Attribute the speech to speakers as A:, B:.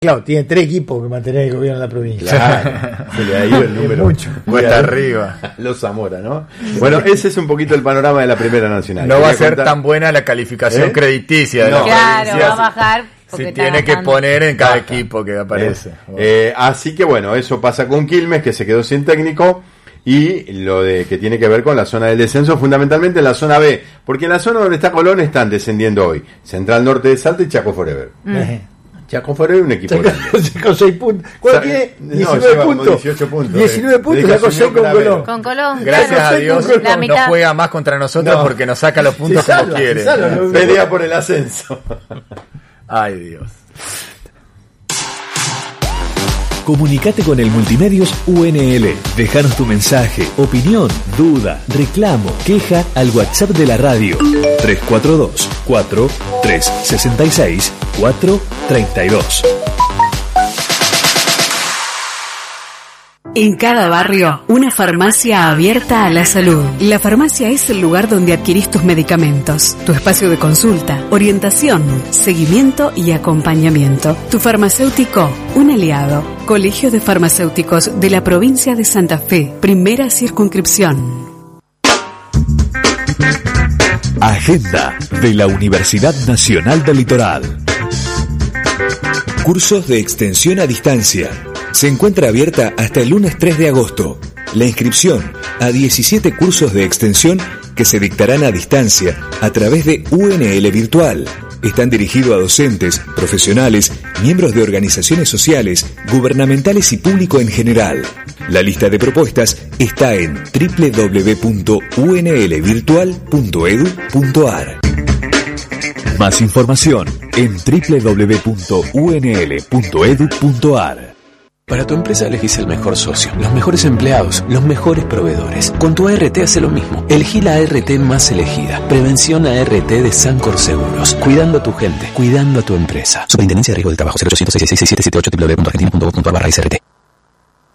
A: Claro, tiene 3 equipos que mantener el gobierno de la provincia.
B: Claro, se le ha ido el número.
A: Mucho.
C: Cuesta arriba.
B: Los Zamora, ¿no? Bueno, ese es un poquito el panorama de la Primera Nacional.
C: No va a ser tan buena la calificación crediticia de la
D: Claro,
C: provincia,
D: va a bajar.
C: Si tiene que poner en cada equipo que aparece.
B: Así que bueno, eso pasa con Quilmes, que se quedó sin técnico. Y lo de que tiene que ver con la zona del descenso, fundamentalmente en la zona B, porque en la zona donde está Colón están descendiendo hoy Central Norte de Salta y Chaco Forever. Chaco Forever es un equipo
A: Con 6 puntos. ¿Cuál tiene? 19 puntos.
B: 18 puntos.
A: 19 puntos, sacó 6 con Colón.
D: Con Colón.
C: Gracias a Dios no juega más contra nosotros porque nos saca los puntos como quiere.
B: Pelea por el ascenso.
C: Ay, Dios.
E: Comunicate con el Multimedios UNL. Déjanos tu mensaje, opinión, duda, reclamo, queja al WhatsApp de la radio 342-4366-432.
F: En cada barrio, una farmacia abierta a la salud. La farmacia es el lugar donde adquirís tus medicamentos, tu espacio de consulta, orientación, seguimiento y acompañamiento. Tu farmacéutico, un aliado. Colegio de Farmacéuticos de la provincia de Santa Fe, primera circunscripción.
E: Agenda de la Universidad Nacional del Litoral. Cursos de extensión a distancia. Se encuentra abierta hasta el lunes 3 de agosto. La inscripción a 17 cursos de extensión que se dictarán a distancia a través de UNL Virtual. Están dirigidos a docentes, profesionales, miembros de organizaciones sociales, gubernamentales y público en general. La lista de propuestas está en www.unlvirtual.edu.ar. Más información en www.unl.edu.ar.
G: Para tu empresa elegís el mejor socio, los mejores empleados, los mejores proveedores. Con tu ART hace lo mismo. Elegí la ART más elegida. Prevención ART de Sancor Seguros. Cuidando a tu gente, cuidando a tu empresa. Superintendencia de Riesgo del Trabajo, 0800 666 778 www.argentina.gov.ar/ART.